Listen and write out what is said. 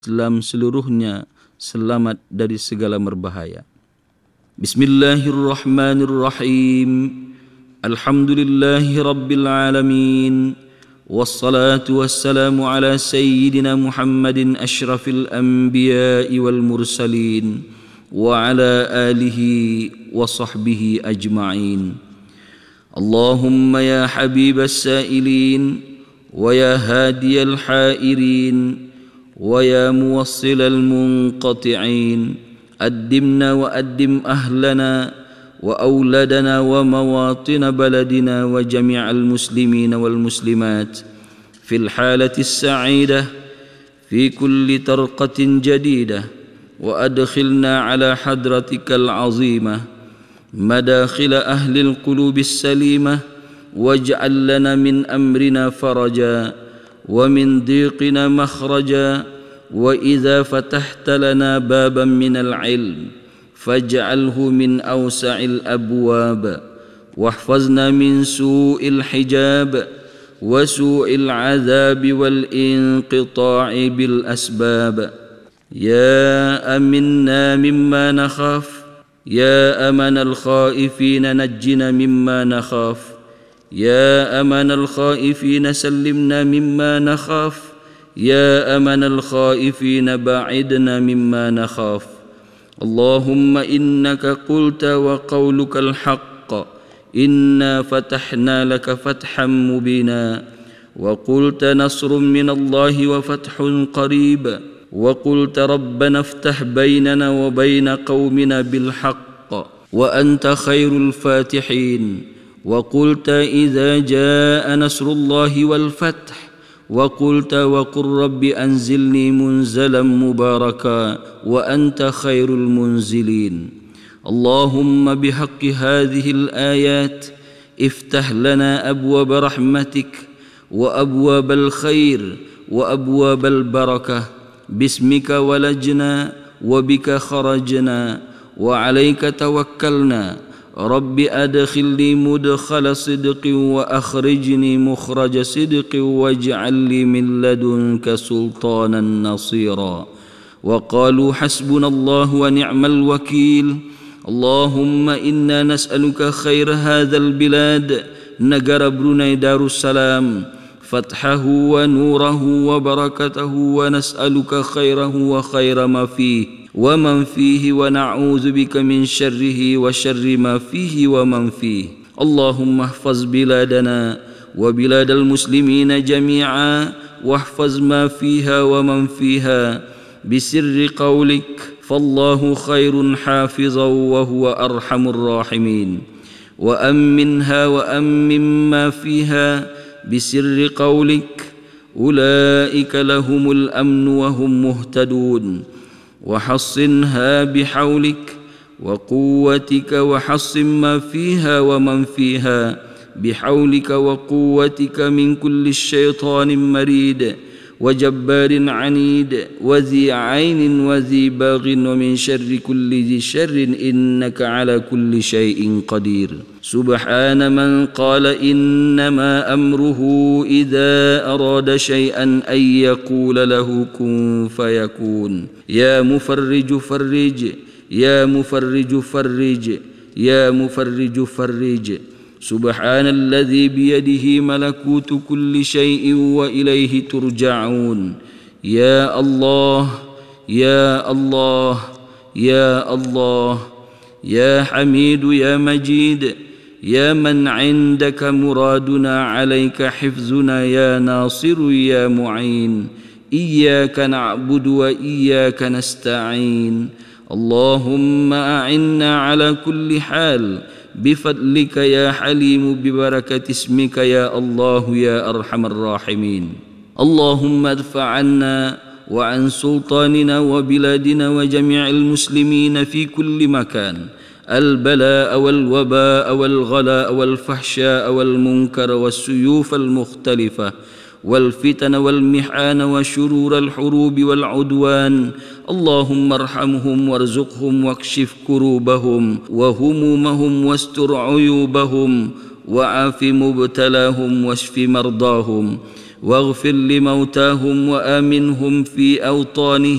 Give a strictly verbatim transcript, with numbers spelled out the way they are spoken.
Islam seluruhnya selamat dari segala merbahaya. Bismillahirrahmanirrahim. Alhamdulillahi rabbil alamin. Wassalatu wassalamu ala sayyidina Muhammadin asyrafil anbiya'i wal mursalin wa ala alihi wa sahbihi ajma'in. Allahumma ya habibas sa'ilin wa ya hadiyal hairin ويا موصل المنقطعين أدمنا وأدم أهلنا وأولادنا ومواطن بلدنا وجميع المسلمين والمسلمات في الحالة السعيدة في كل طرقة جديدة، وأدخلنا على حضرتك العظيمة مداخل أهل القلوب السليمة، واجعل لنا من أمرنا فرجا ومن ضيقنا مخرجا، وإذا فتحت لنا بابا من العلم فاجعله من أوسع الأبواب، واحفظنا من سوء الحجاب وسوء العذاب والانقطاع بالأسباب. يا أمنا مما نخاف، يا أمن الخائفين نجنا مما نخاف، يا أمن الخائفين سلمنا مما نخاف، يا أمن الخائفين بعدنا مما نخاف. اللهم إنك قلت وقولك الحق، إنا فتحنا لك فتحا مبينا، وقلت نصر من الله وفتح قريب، وقلت ربنا افتح بيننا وبين قومنا بالحق وأنت خير الفاتحين، وقلت إذا جاء نصر الله والفتح، وقلت وقل رب أنزلني منزلا مباركا وأنت خير المنزلين. اللهم بحق هذه الآيات افتح لنا أبواب رحمتك وأبواب الخير وأبواب البركة، باسمك ولجنا وبك خرجنا وعليك توكلنا. رب أدخلني مدخل صدق وأخرجني مخرج صدق، واجعل لي من لدنك سلطانا نصيرا. وقالوا حسبنا الله ونعم الوكيل. اللهم إنا نسألك خير هذا البلاد، نجر بروني دار السلام، فتحه ونوره وبركته، ونسألك خيره وخير ما فيه ومن فيه، ونعوذ بك من شره وشر ما فيه ومن فيه. اللهم احفظ بلادنا وبلاد المسلمين جميعا، واحفظ ما فيها ومن فيها بسر قولك، فالله خير حافظا وهو أرحم الراحمين. وأمنها وأمن ما فيها بسر قولك، أولئك لهم الأمن وهم مهتدون. وحصنها بحولك وقوتك، وحصن ما فيها ومن فيها بحولك وقوتك من كل شيطان مريد وجبار عنيد وذي عين وذي باغ، ومن شر كل ذي شر، إنك على كل شيء قدير. سبحان من قال إنما أمره إذا أراد شيئا أن يقول له كن فيكون. يا مفرج فرج، يا مفرج فرج، يا مفرج فرج. سبحان الذي بيده ملكوت كل شيء وإليه ترجعون. يا الله يا الله يا الله، يا حميد يا مجيد، يا من عندك مرادنا عليك حفظنا، يا ناصر يا معين. إياك نعبد وإياك نستعين. اللهم أعنا على كل حال بفضلك يا حليم، ببركة اسمك يا الله يا أرحم الراحمين. اللهم ادفع عنا وعن سلطاننا وبلادنا وجميع المسلمين في كل مكان البلاء والوباء والغلاء والفحشاء والمنكر والسيوف المختلفة والفتن والمحان وشرور الحروب والعدوان. اللهم ارحمهم وارزقهم واكشف كروبهم وهمومهم واستر عيوبهم وعاف مبتلاهم واشف مرضاهم واغفر لموتاهم وآمنهم في أوطانهم